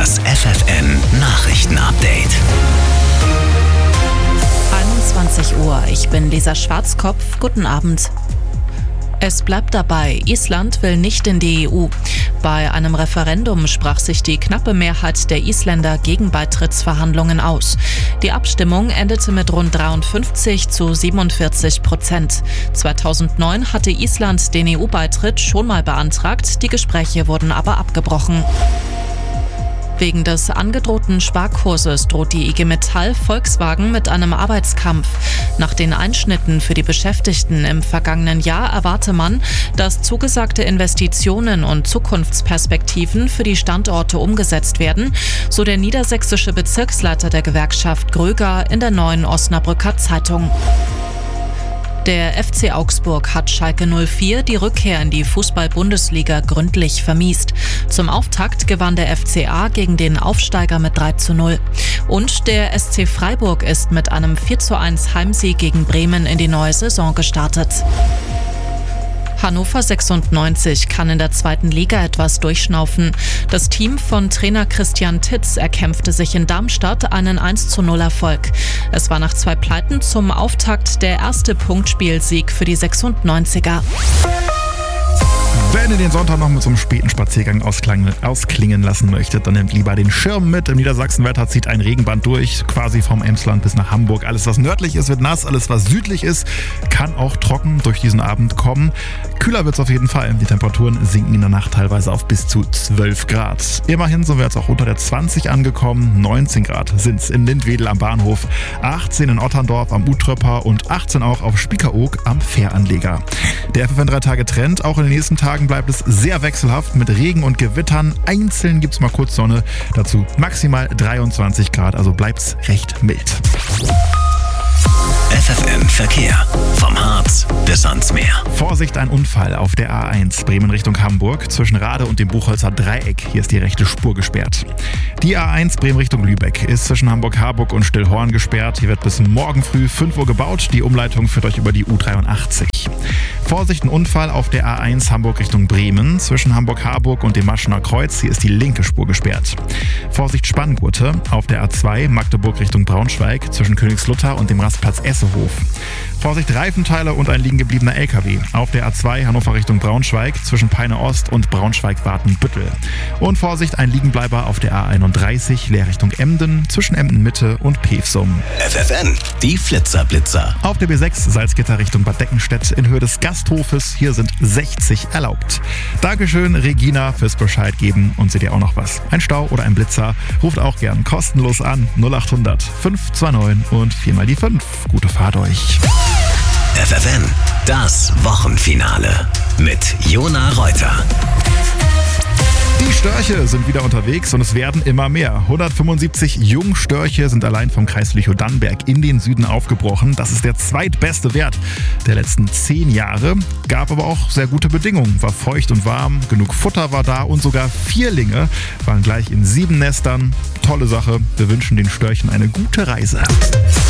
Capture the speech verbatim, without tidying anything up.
Das F F N-Nachrichten-Update. einundzwanzig Uhr, ich bin Lisa Schwarzkopf. Guten Abend. Es bleibt dabei, Island will nicht in die E U. Bei einem Referendum sprach sich die knappe Mehrheit der Isländer gegen Beitrittsverhandlungen aus. Die Abstimmung endete mit rund dreiundfünfzig zu siebenundvierzig Prozent. zweitausendneun hatte Island den E U-Beitritt schon mal beantragt, die Gespräche wurden aber abgebrochen. Wegen des angedrohten Sparkurses droht die I G Metall Volkswagen mit einem Arbeitskampf. Nach den Einschnitten für die Beschäftigten im vergangenen Jahr erwarte man, dass zugesagte Investitionen und Zukunftsperspektiven für die Standorte umgesetzt werden, so der niedersächsische Bezirksleiter der Gewerkschaft Gröger in der Neuen Osnabrücker Zeitung. Der F C Augsburg hat Schalke null vier die Rückkehr in die Fußball-Bundesliga gründlich vermiest. Zum Auftakt gewann der F C A gegen den Aufsteiger mit drei zu null. Und der S C Freiburg ist mit einem vier zu eins Heimsieg gegen Bremen in die neue Saison gestartet. Hannover sechsundneunzig kann in der zweiten Liga etwas durchschnaufen. Das Team von Trainer Christian Titz erkämpfte sich in Darmstadt einen eins zu null Erfolg. Es war nach zwei Pleiten zum Auftakt der erste Punktspielsieg für die sechsundneunziger. Wenn ihr den Sonntag noch mit so einem späten Spaziergang ausklang, ausklingen lassen möchtet, dann nehmt lieber den Schirm mit. Im Niedersachsenwetter zieht ein Regenband durch, quasi vom Emsland bis nach Hamburg. Alles, was nördlich ist, wird nass. Alles, was südlich ist, kann auch trocken durch diesen Abend kommen. Kühler wird es auf jeden Fall. Die Temperaturen sinken in der Nacht teilweise auf bis zu zwölf Grad. Immerhin sind wir jetzt auch unter der zwanzig angekommen. neunzehn Grad sind es in Lindwedel am Bahnhof, achtzehn in Otterndorf am Utröpper und achtzehn auch auf Spiekeroog am Fähranleger. Der F F N drei Tage Trend. Auch in den nächsten Tagen bleibt es sehr wechselhaft mit Regen und Gewittern. Einzeln gibt es mal kurz Sonne. Dazu maximal dreiundzwanzig Grad, also bleibt's recht mild. F F N Verkehr. Vom Harz bis ans Meer. Vorsicht, ein Unfall auf der A eins Bremen Richtung Hamburg zwischen Rade und dem Buchholzer Dreieck. Hier ist die rechte Spur gesperrt. Die A eins Bremen Richtung Lübeck ist zwischen Hamburg-Harburg und Stillhorn gesperrt. Hier wird bis morgen früh fünf Uhr gebaut. Die Umleitung führt euch über die U dreiundachtzig. Vorsicht, ein Unfall auf der A eins Hamburg Richtung Bremen zwischen Hamburg-Harburg und dem Maschener Kreuz. Hier ist die linke Spur gesperrt. Vorsicht, Spanngurte auf der A zwei Magdeburg Richtung Braunschweig zwischen Königslutter und dem Rastplatz Essehof. Vorsicht, Reifenteile und ein liegen gebliebener L K W auf der A zwei Hannover Richtung Braunschweig zwischen Peine Ost und Braunschweig-Wartenbüttel. Und Vorsicht, ein Liegenbleiber auf der A einunddreißig Leer Richtung Emden zwischen Emden Mitte und Pevsum. F F N, die Flitzer-Blitzer. Auf der B sechs Salzgitter Richtung Bad Deckenstedt in Höhe des Gasthofes. Hier sind sechzig erlaubt. Dankeschön, Regina, fürs Bescheid geben. Und seht ihr auch noch was? Ein Stau oder ein Blitzer? Ruft auch gern kostenlos an null acht hundert fünf zwei neun und vier mal die fünf. Gute Fahrt euch. F F N, das Wochenfinale mit Jona Reuter. Die Störche sind wieder unterwegs und es werden immer mehr. hundertfünfundsiebzig Jungstörche sind allein vom Kreis Lüchow-Dannenberg in den Süden aufgebrochen. Das ist der zweitbeste Wert der letzten zehn Jahre. Gab aber auch sehr gute Bedingungen. War feucht und warm, genug Futter war da und sogar Vierlinge waren gleich in sieben Nestern. Tolle Sache. Wir wünschen den Störchen eine gute Reise.